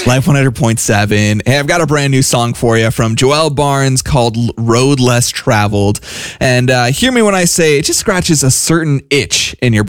Life 100.7. Hey, I've got a brand new song for you from Joelle Barnes called Road Less Traveled. And hear me when I say it just scratches a certain itch in your brain.